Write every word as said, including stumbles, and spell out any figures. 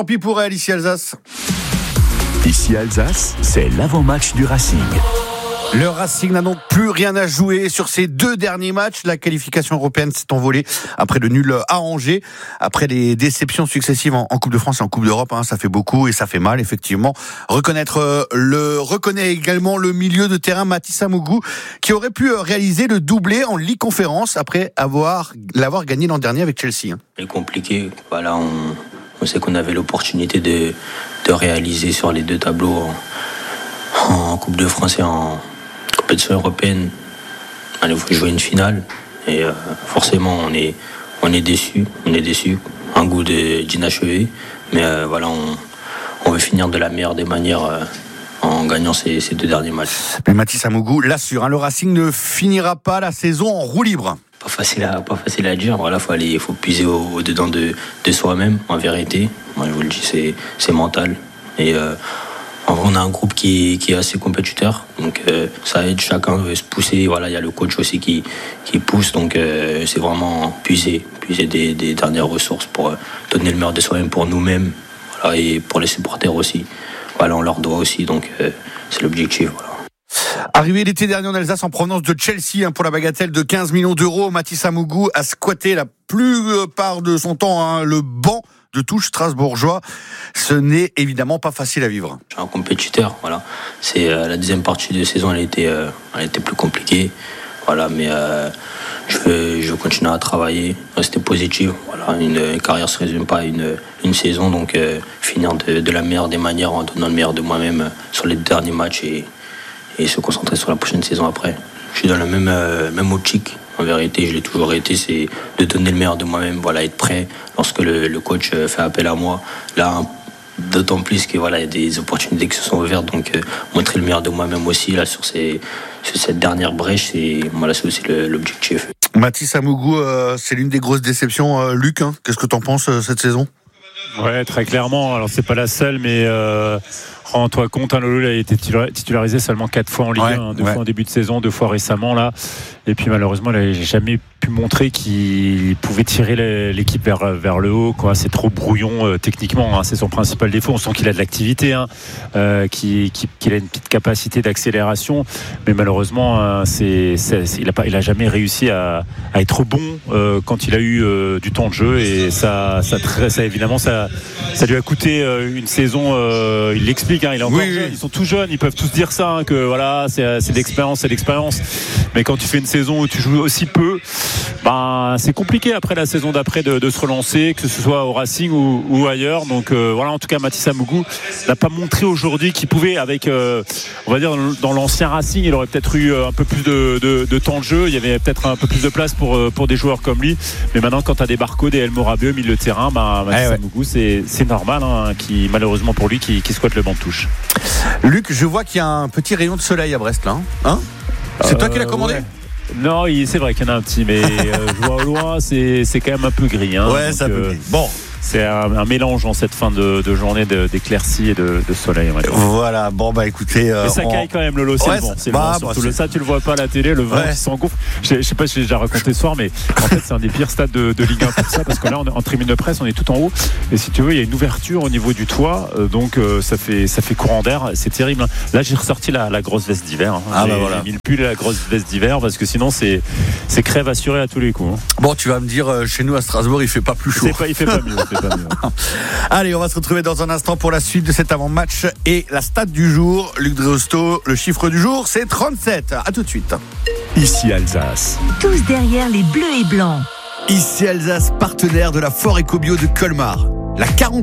Tant pis pour elle, ici Alsace. Ici Alsace, c'est l'avant-match du Racing. Le Racing n'a donc plus rien à jouer sur ces deux derniers matchs. La qualification européenne s'est envolée après le nul à Angers. Après les déceptions successives en, en Coupe de France et en Coupe d'Europe, hein, ça fait beaucoup et ça fait mal, effectivement. Reconnaître euh, le reconnaît également le milieu de terrain Mathis Amougou, qui aurait pu euh, réaliser le doublé en Ligue Conférence après avoir l'avoir gagné l'an dernier avec Chelsea. Hein. C'est compliqué. Voilà, on, on sait qu'on avait l'opportunité de, de réaliser sur les deux tableaux en, en Coupe de France et en compétition européenne. Il faut jouer une finale et euh, forcément on est on est déçu, on est déçu, un goût de d'inachevé, mais euh, voilà, on, on veut finir de la meilleure des manières euh, en gagnant ces, ces deux derniers matchs. Mais Mathis Amougou l'assure, hein, le Racing ne finira pas la saison en roue libre. Pas facile à pas facile à dire. Voilà, faut aller, faut puiser au, au dedans de, de soi-même. En vérité, moi je vous le dis, c'est c'est mental et euh, on a un groupe qui, qui est assez compétiteur, donc euh, ça aide, chacun veut se pousser. Voilà, il y a le coach aussi qui, qui pousse, donc euh, c'est vraiment puiser, puiser des, des dernières ressources pour euh, donner le meilleur de soi-même pour nous-mêmes, voilà, et pour les supporters aussi. Voilà, on leur doit aussi, donc euh, c'est l'objectif. Voilà. Arrivé l'été dernier en Alsace en provenance de Chelsea, hein, pour la bagatelle de quinze millions d'euros, Mathis Amougou a squatté la plupart de son temps hein, le banc de touche strasbourgeois. Ce n'est évidemment pas facile à vivre. Je suis un compétiteur, voilà. C'est euh, la deuxième partie de saison, elle a été, euh, elle a été plus compliquée, voilà. Mais euh, je veux, je veux continuer à travailler, rester positif. Voilà, une, une carrière se résume pas à une, une saison, donc euh, finir de, de la meilleure des manières en donnant le meilleur de moi-même sur les derniers matchs et, et se concentrer sur la prochaine saison après. Je suis dans la même, euh, même optique. En vérité, je l'ai toujours été, c'est de donner le meilleur de moi-même, voilà, être prêt lorsque le, le coach fait appel à moi. Là, d'autant plus que voilà, il y a des opportunités qui se sont ouvertes, donc euh, montrer le meilleur de moi-même aussi là sur, ces, sur cette dernière brèche, c'est, voilà, c'est aussi le, l'objectif. Mathis Amougou, euh, c'est l'une des grosses déceptions, euh, Luc. Hein, qu'est-ce que t'en penses euh, cette saison ? Ouais, très clairement. Alors c'est pas la seule, mais euh, rends-toi compte, hein, Lolo il a été titularisé seulement quatre fois en Ligue ouais, un, hein, deux ouais. fois en début de saison, deux fois récemment là. Et puis malheureusement, il n'a jamais pu montrer qu'il pouvait tirer l'équipe vers, vers le haut, quoi. C'est trop brouillon euh, techniquement, hein. C'est son principal défaut. On sent qu'il a de l'activité, hein, euh, qu'il, qu'il a une petite capacité d'accélération, mais malheureusement, euh, c'est, c'est, c'est, il n'a pas, il a jamais réussi à, à être bon euh, quand il a eu euh, du temps de jeu, et ça, ça, ça, ça évidemment, ça, ça lui a coûté euh, une saison. Euh, il l'explique, hein, il est encore oui, jeune, oui. Ils sont tous jeunes, ils peuvent tous dire ça, hein, que voilà, c'est, c'est de l'expérience, c'est de l'expérience. Mais quand tu fais une saison où tu joues aussi peu, ben, c'est compliqué après la saison d'après de, de se relancer, que ce soit au Racing ou, ou ailleurs. Donc euh, voilà, en tout cas, Mathis Amougou n'a pas montré aujourd'hui qu'il pouvait, avec, euh, on va dire, dans l'ancien Racing, il aurait peut-être eu un peu plus de, de, de temps de jeu. Il y avait peut-être un peu plus de place pour, pour des joueurs comme lui. Mais maintenant, quand tu as des Barco, des El Morabe au milieu de terrain, ben, Mathis eh Amougou, ouais. c'est, c'est normal, hein, qui, malheureusement pour lui, qui, qui squatte le banc de touche. Luc, je vois qu'il y a un petit rayon de soleil à Brest là. Hein c'est euh, toi qui l'as commandé ouais. Non, il, c'est vrai qu'il y en a un petit, mais euh, je vois au loin, c'est, c'est quand même un peu gris. Hein, ouais, c'est un peu gris. Bon. C'est un, un mélange en cette fin de, de journée de, d'éclaircies et de, de soleil. Voilà, bon bah écoutez. Euh, Mais ça on... caille quand même, Lolo, c'est ouais, le vent. C'est bah, le vent, bah, le, ça, tu le vois pas à la télé, le vent ouais. qui s'engouffre. Je, je sais pas si j'ai déjà raconté ce soir, mais en fait, c'est un des pires stades de, de Ligue un pour ça, parce que là, on est en tribune de presse, on est tout en haut. Et si tu veux, il y a une ouverture au niveau du toit, euh, donc euh, ça fait ça fait courant d'air. C'est terrible. Hein. Là, j'ai ressorti la, la grosse veste d'hiver. Hein. Ah j'ai, bah voilà. j'ai mis le pull et la grosse veste d'hiver, parce que sinon, c'est c'est crève assurée à tous les coups. Hein. Bon, tu vas me dire, euh, chez nous à Strasbourg, il fait pas plus chaud. C'est pas, il fait pas mieux. Il fait pas mieux. Allez, on va se retrouver dans un instant pour la suite de cet avant-match et la stat du jour. Luc Dreosto, le chiffre du jour, c'est trente-sept. À tout de suite. Ici Alsace. Tous derrière les bleus et blancs. Ici Alsace, partenaire de la Fort Eco Bio de Colmar. La quarantième